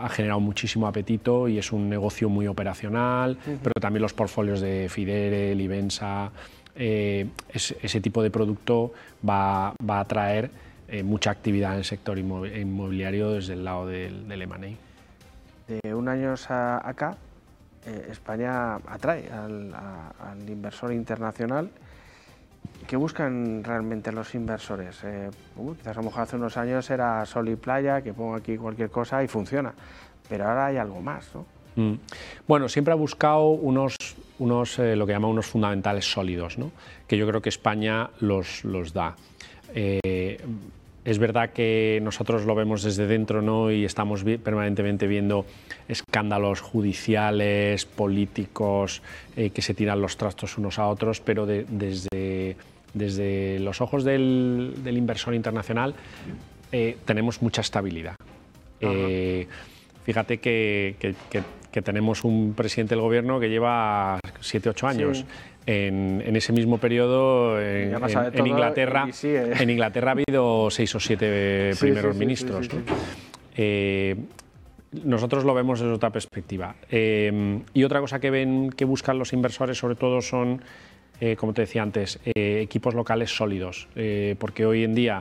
ha generado muchísimo apetito y es un negocio muy operacional, pero también los portfolios de Fidere, Livensa, ese tipo de producto va a atraer mucha actividad en el sector inmobiliario desde el lado del M&A. De un año acá, España atrae al inversor internacional. ¿Qué buscan realmente los inversores? Quizás a lo mejor hace unos años era sol y playa, que pongo aquí cualquier cosa y funciona, pero ahora hay algo más, ¿no? Bueno, siempre ha buscado lo que llama unos fundamentales sólidos, ¿no? Que yo creo que España los da. Es verdad que nosotros lo vemos desde dentro, ¿no? Y estamos permanentemente viendo escándalos judiciales, políticos, que se tiran los trastos unos a otros, pero desde los ojos del inversor internacional tenemos mucha estabilidad. Fíjate que tenemos un presidente del gobierno que lleva 7 u 8 años. Sí. En ese mismo periodo en Inglaterra, en Inglaterra ha habido 6 o 7 primeros ministros. ¿No? Nosotros lo vemos desde otra perspectiva. Y otra cosa que buscan los inversores sobre todo son, como te decía antes, equipos locales sólidos, porque hoy en día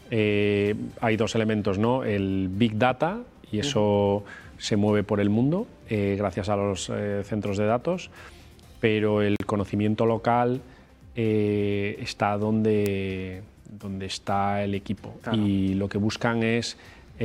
hay dos elementos, ¿no? El Big Data, y eso se mueve por el mundo gracias a los centros de datos, pero el conocimiento local está donde está el equipo. Claro. Y lo que buscan es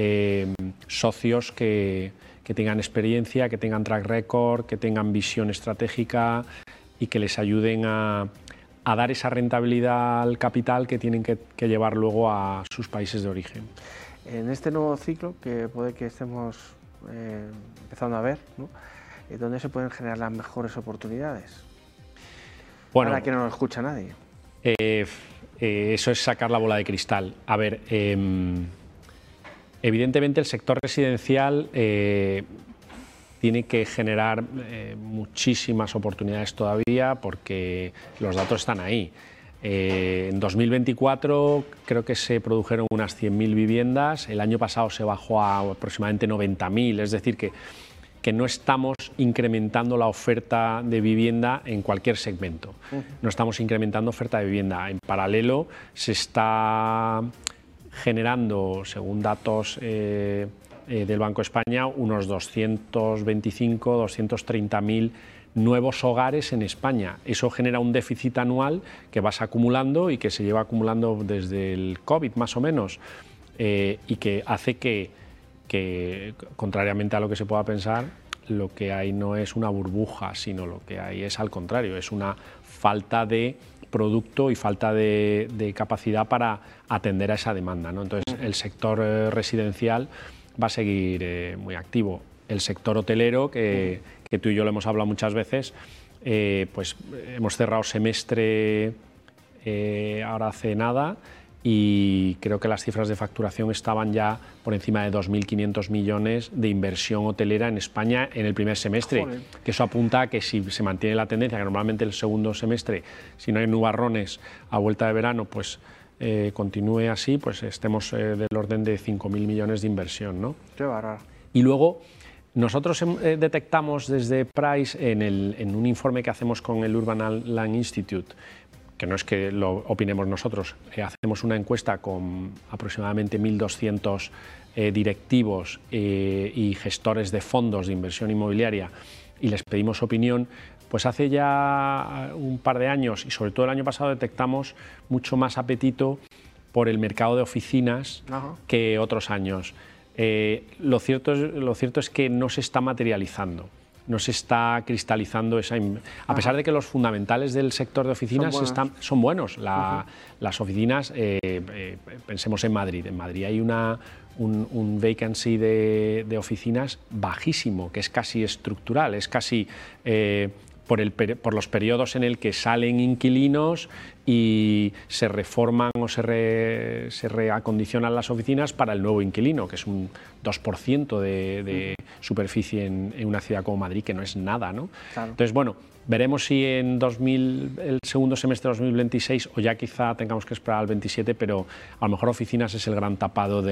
socios que tengan experiencia, que tengan track record, que tengan visión estratégica y que les ayuden a dar esa rentabilidad al capital que tienen que llevar luego a sus países de origen. En este nuevo ciclo que puede que estemos empezando a ver, ¿no? ¿Dónde se pueden generar las mejores oportunidades? Bueno, ahora que no lo escucha nadie. Eso es sacar la bola de cristal. A ver, evidentemente el sector residencial tiene que generar muchísimas oportunidades todavía porque los datos están ahí. En 2024 creo que se produjeron unas 100.000 viviendas, el año pasado se bajó a aproximadamente 90.000, es decir que no estamos incrementando la oferta de vivienda en cualquier segmento. No estamos incrementando oferta de vivienda. En paralelo se está generando, según datos del Banco de España, unos 225, 230.000 nuevos hogares en España. Eso genera un déficit anual que vas acumulando y que se lleva acumulando desde el COVID más o menos, y que hace que, contrariamente a lo que se pueda pensar, lo que hay no es una burbuja, sino lo que hay es al contrario, es una falta de producto y falta de capacidad para atender a esa demanda, ¿no? Entonces el sector residencial va a seguir muy activo. El sector hotelero, que tú y yo lo hemos hablado muchas veces, pues hemos cerrado semestre ahora hace nada, y creo que las cifras de facturación estaban ya por encima de 2.500 millones de inversión hotelera en España en el primer semestre. Joder. Que eso apunta a que si se mantiene la tendencia, que normalmente el segundo semestre, si no hay nubarrones a vuelta de verano, pues continúe así, pues estemos del orden de 5.000 millones de inversión, ¿no? Qué bárbaro. Y luego nosotros detectamos desde Price en un informe que hacemos con el Urban Land Institute, que no es que lo opinemos nosotros, hacemos una encuesta con aproximadamente 1.200 directivos y gestores de fondos de inversión inmobiliaria y les pedimos opinión. Pues hace ya un par de años y sobre todo el año pasado detectamos mucho más apetito por el mercado de oficinas que otros años. Lo cierto es que no se está materializando. No se está cristalizando esa... A pesar de que los fundamentales del sector de oficinas son buenos. Las oficinas, pensemos en Madrid. En Madrid hay un vacancy de oficinas bajísimo, que es casi estructural, es casi... por los periodos en el que salen inquilinos y se reforman o se reacondicionan las oficinas para el nuevo inquilino, que es un 2% de superficie en una ciudad como Madrid, que no es nada, ¿no? Claro. Entonces, bueno, veremos si en el segundo semestre de 2026 o ya quizá tengamos que esperar al 27, pero a lo mejor oficinas es el gran tapado del